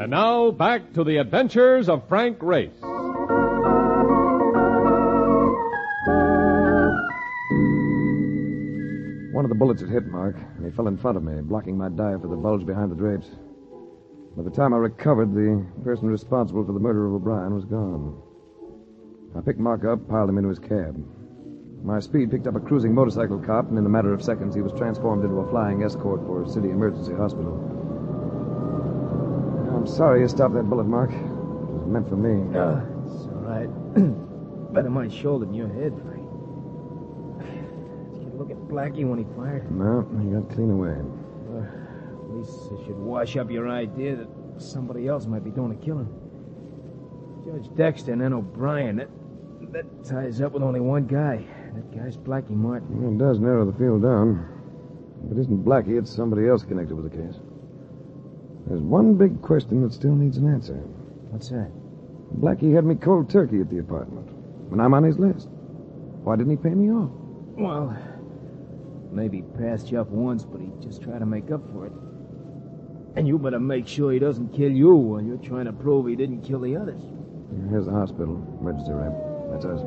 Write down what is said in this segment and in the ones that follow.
And now, back to the adventures of Frank Race. One of the bullets had hit Mark, and he fell in front of me, blocking my dive for the bulge behind the drapes. By the time I recovered, the person responsible for the murder of O'Brien was gone. I picked Mark up, piled him into his cab. My speed picked up a cruising motorcycle cop, and in a matter of seconds, he was transformed into a flying escort for City Emergency Hospital. I'm sorry you stopped that bullet, Mark. It was meant for me. It's all right. Better my shoulder than your head, Frank. Did you look at Blackie when he fired? No, he got clean away. At least it should wash up your idea that somebody else might be doing the killing. Judge Dexter and then O'Brien, that ties up with only one guy. That guy's Blackie Martin. Well, it does narrow the field down. If it isn't Blackie, it's somebody else connected with the case. There's one big question that still needs an answer. What's that? Blackie had me cold turkey at the apartment when I'm on his list. Why didn't he pay me off? Well, maybe he passed you up once, but he just tried to make up for it. And you better make sure he doesn't kill you while you're trying to prove he didn't kill the others. Here's the hospital. Emergency ramp. That's us.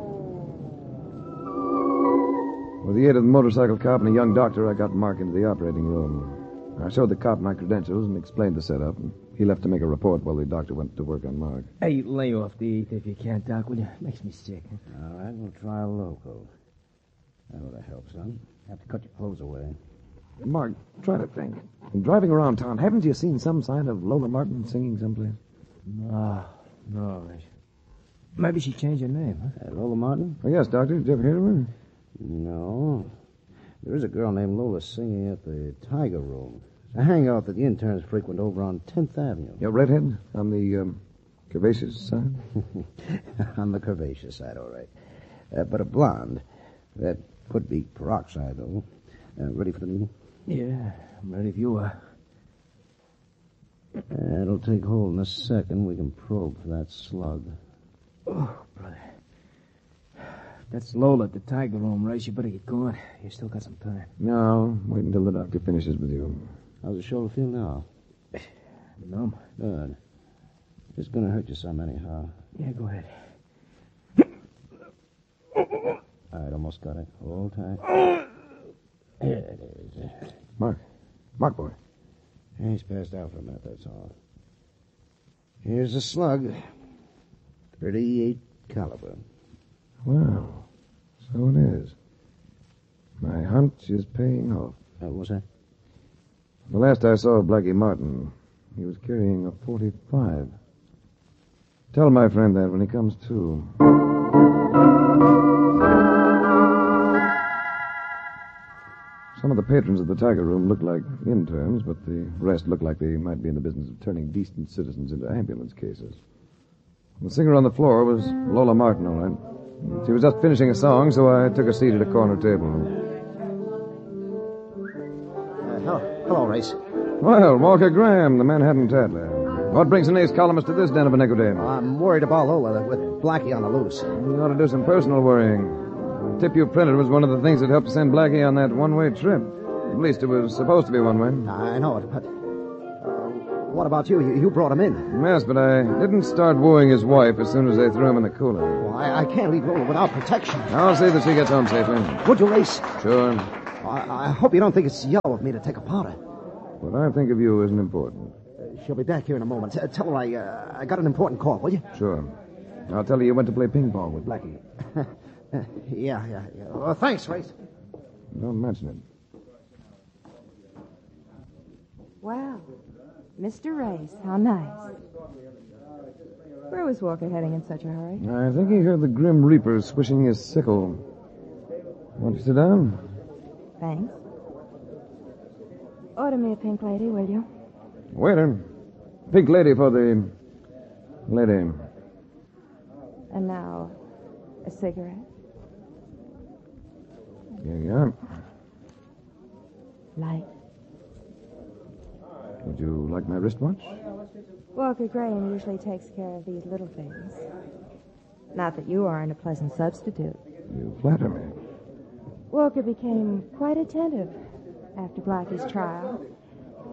With the aid of the motorcycle cop and a young doctor, I got Mark into the operating room. I showed the cop my credentials and explained the setup. And he left to make a report while the doctor went to work on Mark. Hey, lay off the eat if you can, Doc, will you? Makes me sick. All right, we'll try a local. That ought to help, son. Have to cut your clothes away. Mark, try to think. In driving around town, haven't you seen some sign of Lola Martin singing someplace? No. Maybe she changed her name, huh? Lola Martin? Oh, yes, Doctor. Did you ever hear of her? No. There is a girl named Lola singing at the Tiger Room. It's a hangout that the interns frequent over on 10th Avenue. Yeah, redhead? On the, curvaceous side? On the curvaceous side, all right. But a blonde. That could be peroxide, though. Ready for the needle? Yeah, I'm ready if you are. It'll take hold in a second. We can probe for that slug. Oh, brother. That's Lola at the Tiger Room, Race. You better get going. You still got some time. No, wait until the doctor finishes with you. How's the shoulder feel now? Numb. Good. It's going to hurt you some anyhow. Yeah, go ahead. All right, almost got it. Hold tight. Here it is. Mark boy. He's passed out for a minute, that's all. Here's the slug. 38 caliber. Wow. So it is. My hunch is paying off. What was that? The last I saw of Blackie Martin, he was carrying a .45. Tell my friend that when he comes to. Some of the patrons of the Tiger Room looked like interns, but the rest looked like they might be in the business of turning decent citizens into ambulance cases. The singer on the floor was Lola Martin, all right. She was just finishing a song, so I took a seat at a corner table. Hello, Race. Well, Walker Graham, the Manhattan Tattler. What brings an ace columnist to this den of iniquity? I'm worried about Lola with Blackie on the loose. You ought to do some personal worrying. The tip you printed was one of the things that helped send Blackie on that one-way trip. At least it was supposed to be one way. I know it, but... what about you? You brought him in. Yes, but I didn't start wooing his wife as soon as they threw him in the cooler. Well, I can't leave Lola without protection. I'll see that she gets home safely. Would you, Race? Sure. I hope you don't think it's yellow of me to take a powder. What I think of you isn't important. She'll be back here in a moment. Tell her I got an important call, will you? Sure. I'll tell her you went to play ping pong with Blackie. Yeah. Well, thanks, Race. Don't mention it. Wow. Mr. Race, how nice. Where was Walker heading in such a hurry? I think he heard the Grim Reaper swishing his sickle. Want to sit down? Thanks. Order me a pink lady, will you? Waiter. Pink lady for the lady. And now, a cigarette? Here you are. Light. Would you like my wristwatch? Walker Graham usually takes care of these little things. Not that you aren't a pleasant substitute. You flatter me. Walker became quite attentive after Blackie's trial.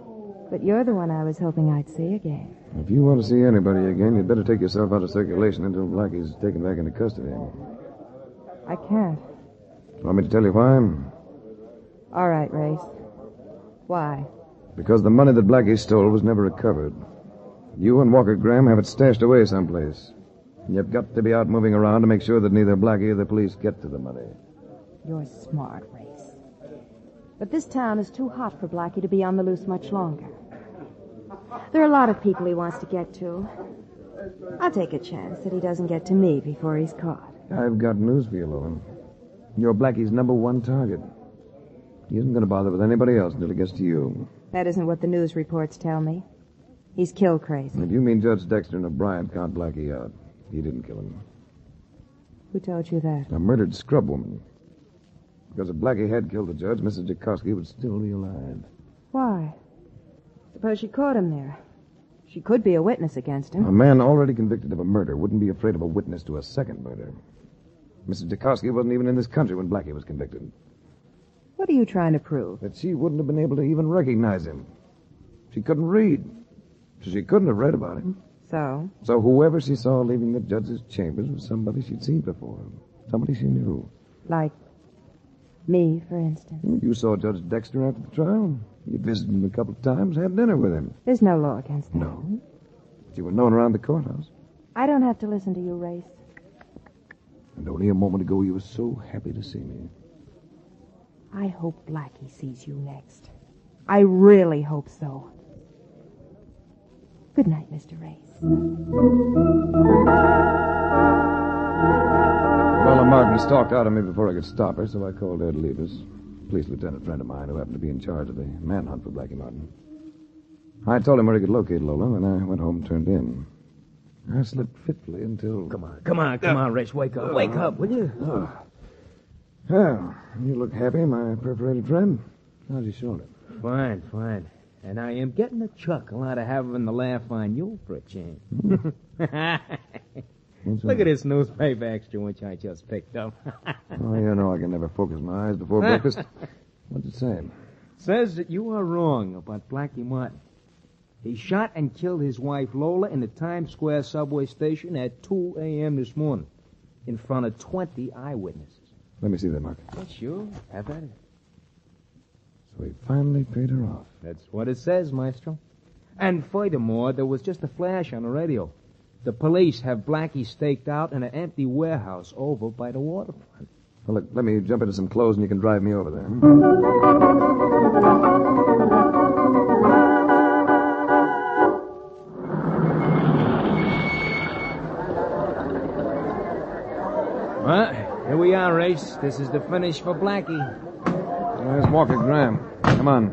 But you're the one I was hoping I'd see again. If you want to see anybody again, you'd better take yourself out of circulation until Blackie's taken back into custody. I can't. Want me to tell you why? All right, Race. Why? Because the money that Blackie stole was never recovered. You and Walker Graham have it stashed away someplace. And you've got to be out moving around to make sure that neither Blackie or the police get to the money. You're smart, Race. But this town is too hot for Blackie to be on the loose much longer. There are a lot of people he wants to get to. I'll take a chance that he doesn't get to me before he's caught. I've got news for you, Lola. You're Blackie's number one target. He isn't going to bother with anybody else until he gets to you. That isn't what the news reports tell me. He's kill crazy. If you mean Judge Dexter and O'Brien can't Blackie out, he didn't kill him. Who told you that? A murdered scrub woman. Because if Blackie had killed the judge, Mrs. Jackowski would still be alive. Why? Suppose she caught him there. She could be a witness against him. A man already convicted of a murder wouldn't be afraid of a witness to a second murder. Mrs. Jackowski wasn't even in this country when Blackie was convicted. What are you trying to prove? That she wouldn't have been able to even recognize him. She couldn't read. So she couldn't have read about him. So? So whoever she saw leaving the judge's chambers was somebody she'd seen before. Somebody she knew. Like me, for instance. You saw Judge Dexter after the trial. You visited him a couple of times, had dinner with him. There's no law against that. No. But you were known around the courthouse. I don't have to listen to you, Race. And only a moment ago you were so happy to see me. I hope Blackie sees you next. I really hope so. Good night, Mr. Race. Well, Martin stalked out of me before I could stop her, so I called Ed Levis, police lieutenant friend of mine who happened to be in charge of the manhunt for Blackie Martin. I told him where he could locate Lola, and I went home and turned in. I slept fitfully until... Come on, Race. Wake up. Wake up, will you? Well, you look happy, my perforated friend. How's your shoulder? Fine. And I am getting a chuckle out of having the laugh on you for a change. Look at this newspaper extra which I just picked up. Oh, you know I can never focus my eyes before breakfast. What's it say? Says that you are wrong about Blackie Martin. He shot and killed his wife Lola in the Times Square subway station at 2 a.m. this morning in front of 20 eyewitnesses. Let me see that, Mark. Oh, sure. Have at it. So he finally paid her off. That's what it says, Maestro. And furthermore, there was just a flash on the radio. The police have Blackie staked out in an empty warehouse over by the waterfront. Well, look, let me jump into some clothes and you can drive me over there. Well, here we are, Race. This is the finish for Blackie. There's Walker Graham. Come on.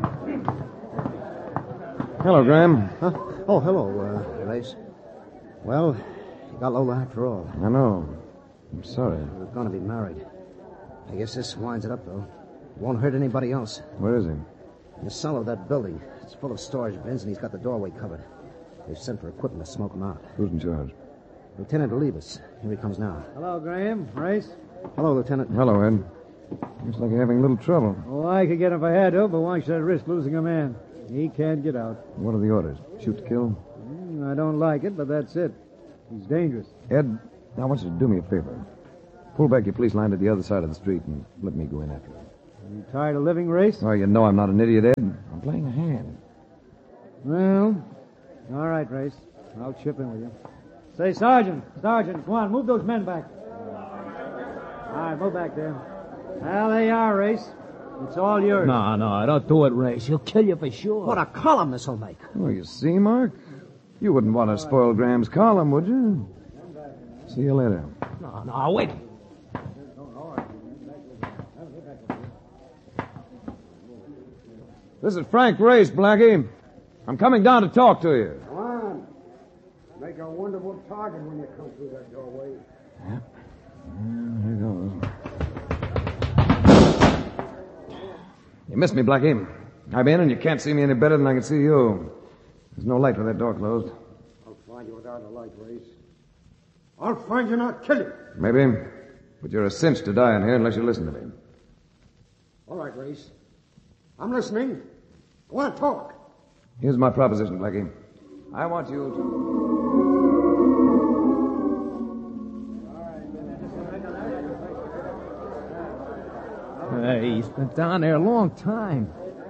Hello, Graham. Huh? Oh, hello, Race. Well, you got Lola after all. I know. I'm sorry. We're going to be married. I guess this winds it up, though. It won't hurt anybody else. Where is he? In the cellar of that building. It's full of storage bins, and he's got the doorway covered. They've sent for equipment to smoke him out. Who's in charge? Lieutenant Levis. Here he comes now. Hello, Graham. Race? Hello, Lieutenant. Hello, Ed. Looks like you're having a little trouble. Oh, I could get him if I had to, but why should I risk losing a man? He can't get out. What are the orders? Shoot to kill? I don't like it, but that's it. He's dangerous. Ed, I want you to do me a favor. Pull back your police line to the other side of the street and let me go in after him. Are you tired of living, Race? Oh, you know I'm not an idiot, Ed. I'm playing a hand. Well, all right, Race. I'll chip in with you. Say, Sergeant, come on, move those men back. All right, move back there. Well, there you are, Race. It's all yours. No, don't do it, Race. He'll kill you for sure. What a column this will make. Oh, you see, Mark? You wouldn't want to spoil Graham's column, would you? See you later. No, wait. This is Frank Race, Blackie. I'm coming down to talk to you. Come on. Make a wonderful target when you come through that doorway. Yep. Here goes. You missed me, Blackie. I'm in, and you can't see me any better than I can see you. There's no light with that door closed. I'll find you without a light, Race. I'll find you and I'll kill you. Maybe. But you're a cinch to die in here unless you listen to me. All right, Race. I'm listening. Go on, talk. Here's my proposition, Blackie. I want you to... Hey, he's been down there a long time.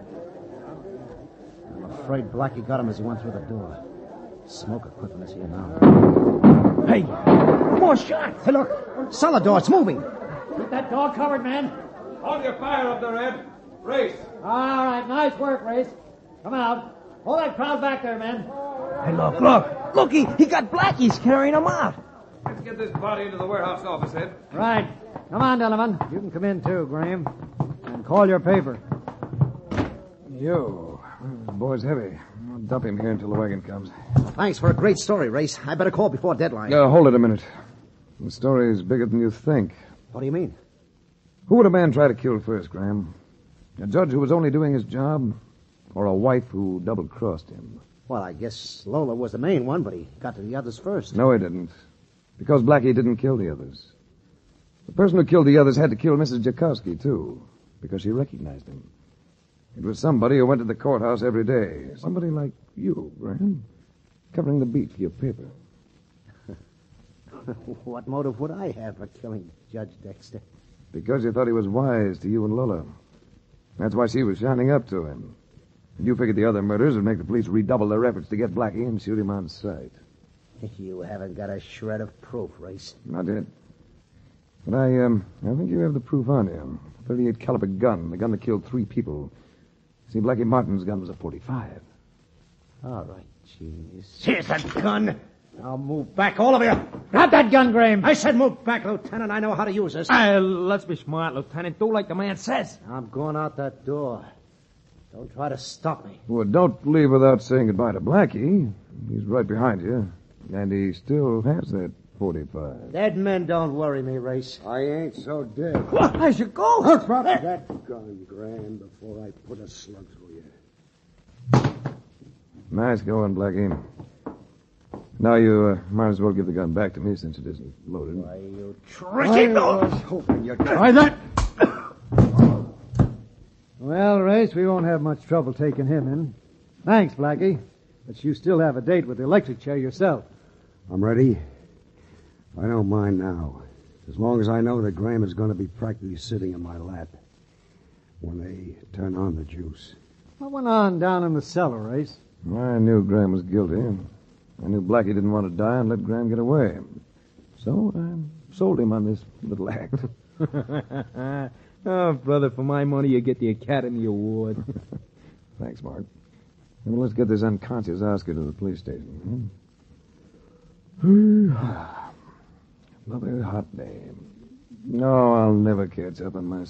I'm afraid Blackie got him as he went through the door. Smoke equipment is here now. Hey, more shots. Hey, look. Cellar door, it's moving. Keep that door covered, man. Hold your fire up there, Ed. Race. All right, nice work, Race. Come out. Hold that crowd back there, man. Hey, look. Look, he got Blackie's carrying him out. Let's get this body into the warehouse office, Ed. Right. Come on, Donovan. You can come in, too, Graham. And call your paper. Yo, the boy's heavy. I'll dump him here until the wagon comes. Thanks for a great story, Race. I better call before deadline. Hold it a minute. The story's bigger than you think. What do you mean? Who would a man try to kill first, Graham? A judge who was only doing his job, or a wife who double-crossed him? Well, I guess Lola was the main one, but he got to the others first. No, he didn't. Because Blackie didn't kill the others. The person who killed the others had to kill Mrs. Jakowski, too, because she recognized him. It was somebody who went to the courthouse every day. Somebody like you, Graham, covering the beat for your paper. What motive would I have for killing Judge Dexter? Because you thought he was wise to you and Lola. That's why she was shining up to him. And you figured the other murders would make the police redouble their efforts to get Blackie and shoot him on sight. You haven't got a shred of proof, Race. Not yet. But I think you have the proof on you. 38 caliber gun, the gun that killed 3 people. See, Blackie Martin's gun was a 45. All right, genius. Here's that gun. Now move back, all of you. Grab that gun, Graham. I said move back, Lieutenant. I know how to use this. Let's be smart, Lieutenant. Do like the man says. I'm going out that door. Don't try to stop me. Well, don't leave without saying goodbye to Blackie. He's right behind you. And he still has that 45. Dead men don't worry me, Race. I ain't so dead. What? As you go. Drop that gun, Graham, before I put a slug through you. Nice going, Blackie. Now you might as well give the gun back to me since it isn't loaded. Why, you I was hoping you'd... Try that. Well, Race, we won't have much trouble taking him in. Thanks, Blackie. But you still have a date with the electric chair yourself. I'm ready. I don't mind now. As long as I know that Graham is going to be practically sitting in my lap when they turn on the juice. What went on down in the cellar, Race? I knew Graham was guilty. I knew Blackie didn't want to die and let Graham get away. So I sold him on this little act. Oh, brother, for my money, you get the Academy Award. Thanks, Mark. Well, let's get this unconscious Oscar to the police station. Another hot day. No, I'll never catch up on my